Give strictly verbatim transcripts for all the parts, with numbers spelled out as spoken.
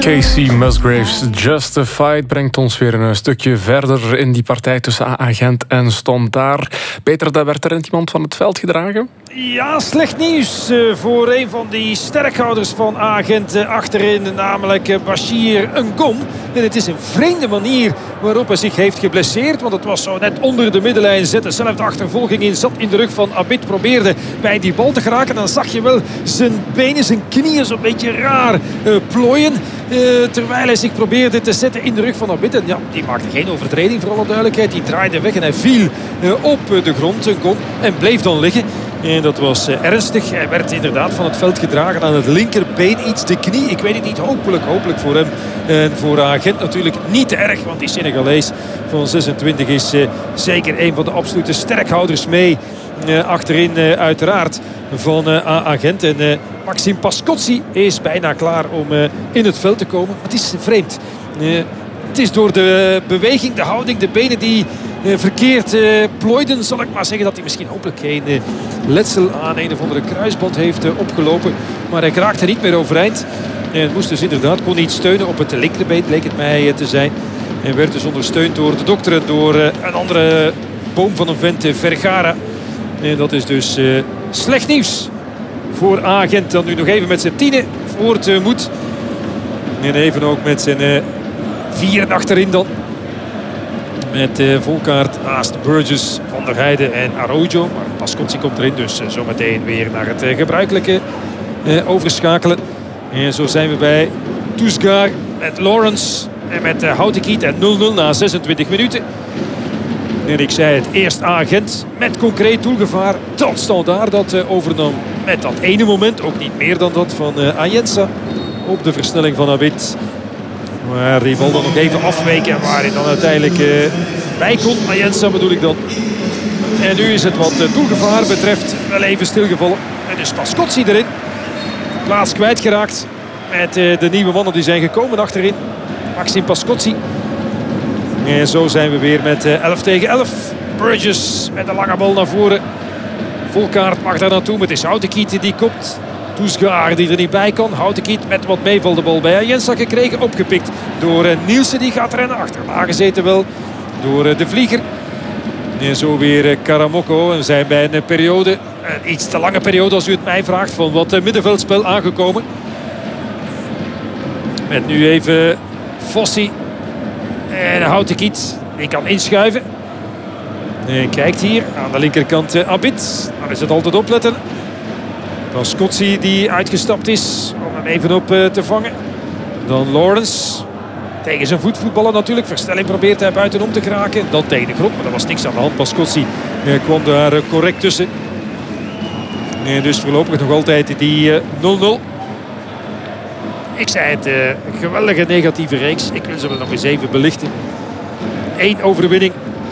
Casey Musgraves Justified brengt ons weer een stukje verder in die partij tussen A-Gent en Standaard. Peter, daar werd er iemand van het veld gedragen? Ja, slecht nieuws voor een van die sterkhouders van A-Gent achterin, namelijk Bashir Ngom. En het is een vreemde manier waarop hij zich heeft geblesseerd, want het was zo net onder de middenlijn zette. Zelf de achtervolging in, zat in de rug van Abid, probeerde bij die bal te geraken. Dan zag je wel zijn benen, zijn knieën zo'n beetje raar uh, plooien. Uh, terwijl hij zich probeerde te zetten in de rug van Abid. En ja, die maakte geen overtreding voor alle duidelijkheid. Die draaide weg en hij viel uh, op de grond, Ngom, en bleef dan liggen. En dat was uh, ernstig. Hij werd inderdaad van het veld gedragen aan het linkerbeen. Iets de knie. Ik weet het niet. Hopelijk, hopelijk voor hem. En voor A-Gent natuurlijk niet te erg. Want die Senegalees van zesentwintig is uh, zeker een van de absolute sterkhouders mee. Uh, achterin uh, uiteraard van uh, A-Gent. En uh, Maxime Pascozzi is bijna klaar om uh, in het veld te komen. Maar het is vreemd. Uh, het is door de beweging, de houding, de benen die uh, verkeerd uh, plooiden, zal ik maar zeggen, dat hij misschien hopelijk geen uh, letsel aan een of andere kruisband heeft uh, opgelopen. Maar hij raakte niet meer overeind. En moest dus inderdaad, kon niet steunen op het linkerbeen, bleek het mij uh, te zijn. En werd dus ondersteund door de dokter en door uh, een andere boom van een vent, uh, Vergara. En dat is dus uh, slecht nieuws voor A-Gent. Dan nu nog even met zijn tienen voort uh, moet. En even ook met zijn uh, vieren achterin dan. Met uh, Volkaert, Haast, Burgess, Van der Heijden en Araujo. Maar Pascozzi komt erin, dus uh, zometeen weer naar het uh, gebruikelijke uh, overschakelen. En zo zijn we bij Tousgaard met Lawrence en met uh, Houtekiet en nul nul na zesentwintig minuten. En ik zei het, eerst A-Gent met concreet doelgevaar. Dan Standaard dat uh, overnam met dat ene moment. Ook niet meer dan dat van uh, Ayensa op de versnelling van Abid. Maar die bal dan nog even afweken. Waar hij dan uiteindelijk uh, bij kon. Ayensa bedoel ik dan. En nu is het wat uh, doelgevaar betreft wel even stilgevallen. En dus Pascozzi erin. Plaats kwijtgeraakt. Met uh, de nieuwe mannen die zijn gekomen achterin. Maxime Pascozzi. En zo zijn we weer met uh, elf tegen elf. Burgess met een lange bal naar voren. Volkaert mag daar naartoe. Maar het is Houtekiet die komt. Tousgaard die er niet bij kan. Houtekiet met wat meeval de bal bij Ayensa gekregen. Opgepikt door uh, Nielsen die gaat rennen. Achterna gezeten wel door uh, de Vlieger. En zo weer uh, Karamoko. En we zijn bij een uh, periode, een iets te lange periode als u het mij vraagt, van wat uh, middenveldspel aangekomen. Met nu even Fossi. En Houtekiet, die kan inschuiven. En kijkt hier aan de linkerkant uh, Abid. Dan is het altijd opletten. Pascozzi die uitgestapt is om hem even op uh, te vangen. Dan Lawrence. Tegen zijn voetvoetballen natuurlijk. Versnelling probeert hij buitenom te kraken. Dan tegen de grond, maar er was niks aan de hand. Pascozzi uh, kwam daar uh, correct tussen. En dus voorlopig nog altijd die uh, nul nul. Ik zei het, uh, geweldige negatieve reeks. Ik wil ze wel nog eens even belichten. Eén overwinning.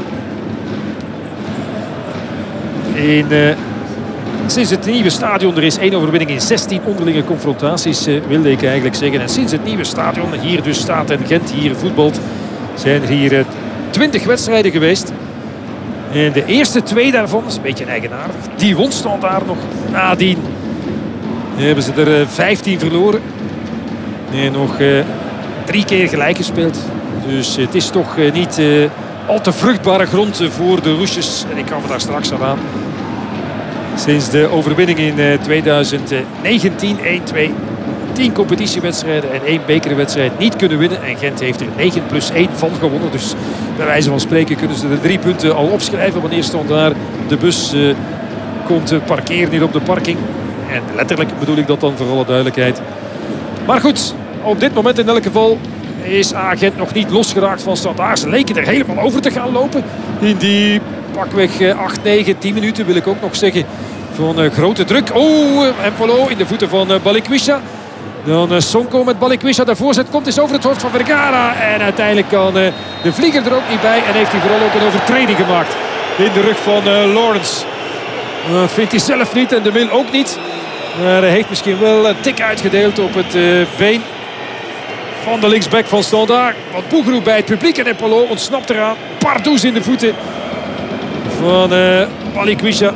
In, uh, sinds het nieuwe stadion, er is één overwinning in zestien onderlinge confrontaties, uh, wilde ik eigenlijk zeggen. En sinds het nieuwe stadion, hier dus staat en Gent hier voetbalt, zijn er hier uh, twintig wedstrijden geweest. En de eerste twee daarvan, dat is een beetje eigenaardig, die won Standaard nog. Nadien hebben ze er uh, vijftien verloren. En nog uh, drie keer gelijk gespeeld. Dus het is toch uh, niet uh, al te vruchtbare grond uh, voor de Roesjes. En ik kan me daar straks aan aan. Sinds de overwinning in uh, tweeduizend negentien één twee. tien competitiewedstrijden en één bekerwedstrijd niet kunnen winnen. En Gent heeft er negen plus één van gewonnen. Dus bij wijze van spreken kunnen ze de drie punten al opschrijven. Wanneer Standaard de bus uh, komt uh, parkeren hier op de parking. En letterlijk bedoel ik dat dan voor alle duidelijkheid. Maar goed, op dit moment in elk geval is A-Gent nog niet losgeraakt van Standaard. Ze leken er helemaal over te gaan lopen. In die pakweg acht, negen, tien minuten wil ik ook nog zeggen. Van uh, grote druk. Oh, Empolo in de voeten van uh, Balikwisha. Dan uh, Sonko met Balikwisha. De voorzet komt eens over het hoofd van Vergara. En uiteindelijk kan uh, de Vlieger er ook niet bij. En heeft hij vooral ook een overtreding gemaakt. In de rug van uh, Lawrence. Dat uh, vindt hij zelf niet en de Mil ook niet. Maar hij heeft misschien wel een tik uitgedeeld op het uh, been van de linksback van Standaard. Want Boegeroe bij het publiek en Empolo ontsnapt eraan. Pardoes in de voeten van uh, Balikwisha.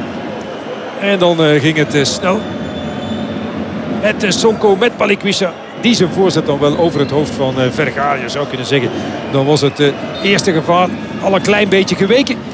En dan uh, ging het uh, snel. Met uh, Sonko, met Balikwisha. die zijn voorzet dan wel over het hoofd van uh, Vergaal. Je zou kunnen zeggen, dan was het uh, eerste gevaar al een klein beetje geweken.